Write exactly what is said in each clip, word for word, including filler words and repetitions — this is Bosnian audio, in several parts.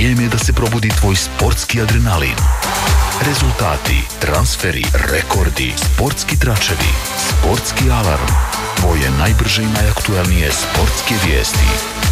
Vrijeme je da se probudi tvoj sportski adrenalin. Rezultati, transferi, rekordi, sportski tračevi, sportski alarm. Tvoje najbrže i najaktuelnije sportske vijesti.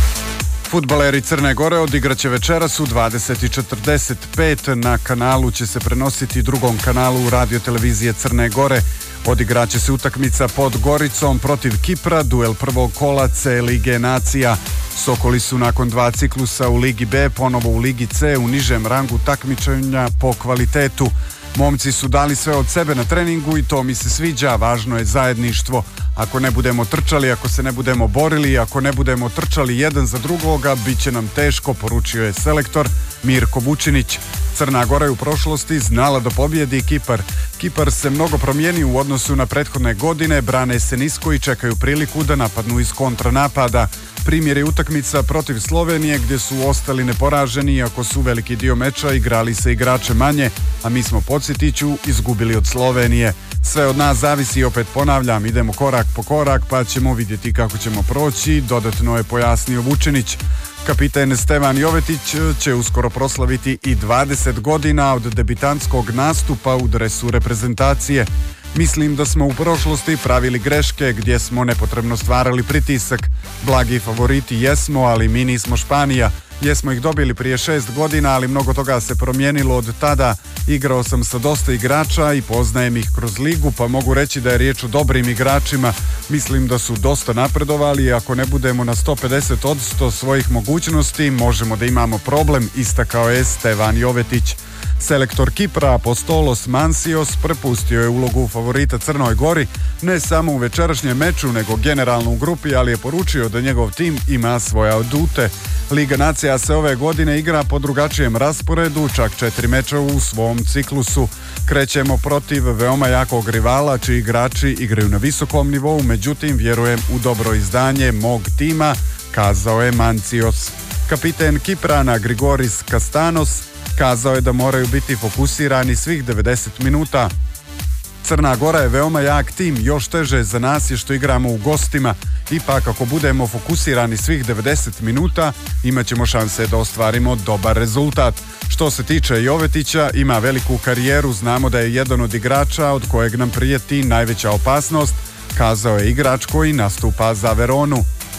Fudbaleri Crne Gore odigraće večeras u dvadeset četrdeset pet. Na kanalu će se prenositi drugom kanalu radiotelevizije Crne Gore. Odigraće se utakmica pod Goricom protiv Kipra, duel prvog kola C Lige nacija. Sokoli su nakon dva ciklusa u Ligi B ponovo u Ligi C u nižem rangu takmičenja po kvalitetu. Momci su dali sve od sebe na treningu i to mi se sviđa, važno je zajedništvo. Ako ne budemo trčali, ako se ne budemo borili, ako ne budemo trčali jedan za drugoga, bit će nam teško, poručio je selektor Mirko Vučinić. Crna Gora je u prošlosti znala da pobjedi Kipar. Kipar se mnogo promijenio u odnosu na prethodne godine, brane se nisko i čekaju priliku da napadnu iz kontranapada. Primjer je utakmica protiv Slovenije gdje su ostali neporaženi iako su veliki dio meča igrali se igrače manje, a mi smo, podsjetiću, izgubili od Slovenije. Sve od nas zavisi, opet ponavljam, idemo korak po korak pa ćemo vidjeti kako ćemo proći, dodatno je pojasnio Vučinić. Kapiten Stevan Jovetić će uskoro proslaviti i dvadeset godina od debitanskog nastupa u dresu reprezentacije. Mislim da smo u prošlosti pravili greške gdje smo nepotrebno stvarali pritisak. Blagi favoriti jesmo, ali mi nismo Španija. Jesmo ih dobili prije šest godina, ali mnogo toga se promijenilo od tada. Igrao sam sa dosta igrača i poznajem ih kroz ligu, pa mogu reći da je riječ o dobrim igračima. Mislim da su dosta napredovali i ako ne budemo na sto pedeset posto svojih mogućnosti, možemo da imamo problem, istakao je Stevan Jovetić. Selektor Kipra Apostolos Mansios prepustio je ulogu favorita Crnoj Gori ne samo u večerašnjem meču nego generalno u grupi, ali je poručio da njegov tim ima svoje adute. Liga nacija se ove godine igra po drugačijem rasporedu, čak četiri meča u svom ciklusu. Krećemo protiv veoma jakog rivala čiji igrači igraju na visokom nivou, međutim vjerujem u dobro izdanje mog tima, kazao je Mansios. Kapiten Kiprana Grigoris Kastanos kazao je da moraju biti fokusirani svih devedeset minuta. Crna Gora je veoma jak tim, još teže za nas je što igramo u gostima. Ipak ako budemo fokusirani svih devedeset minuta, imat ćemo šanse da ostvarimo dobar rezultat. Što se tiče Jovetića, ima veliku karijeru, znamo da je jedan od igrača od kojeg nam prijeti najveća opasnost, kazao je igrač koji nastupa za Veronu.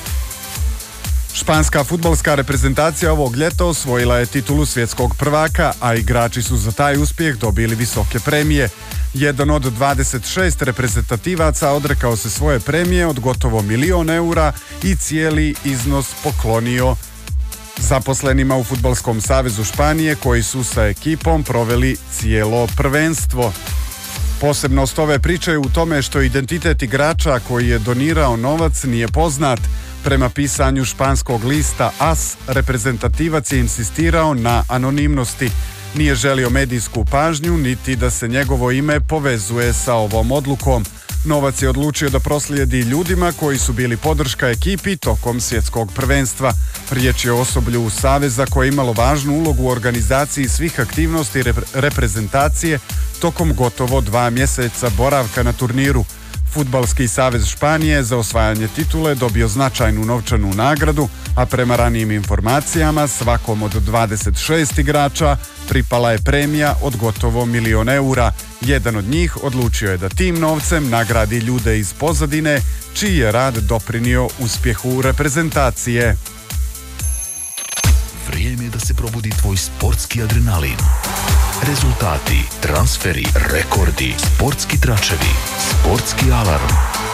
Španska fudbalska reprezentacija ovog ljeta osvojila je titulu svjetskog prvaka, a igrači su za taj uspjeh dobili visoke premije. Jedan od dvadeset šest reprezentativaca odrekao se svoje premije od gotovo milion eura i cijeli iznos poklonio zaposlenima u Fudbalskom savezu Španije koji su sa ekipom proveli cijelo prvenstvo. Posebnost ove priče je u tome što identitet igrača koji je donirao novac nije poznat. Prema pisanju španskog lista A S, reprezentativac je insistirao na anonimnosti. Nije želio medijsku pažnju, niti da se njegovo ime povezuje sa ovom odlukom. Novac je odlučio da proslijedi ljudima koji su bili podrška ekipi tokom svjetskog prvenstva. Riječ je o osoblju saveza koje je imalo važnu ulogu u organizaciji svih aktivnosti rep- reprezentacije tokom gotovo dva mjeseca boravka na turniru. Fudbalski savez Španije za osvajanje titule dobio značajnu novčanu nagradu, a prema ranijim informacijama svakom od dvadeset šest igrača pripala je premija od gotovo milion eura. Jedan od njih odlučio je da tim novcem nagradi ljude iz pozadine, čiji je rad doprinio uspjehu reprezentacije. Vrijeme je da se probudi tvoj sportski adrenalin. Rezultati, transferi, rekordi, sportski tračevi, sportski alarm.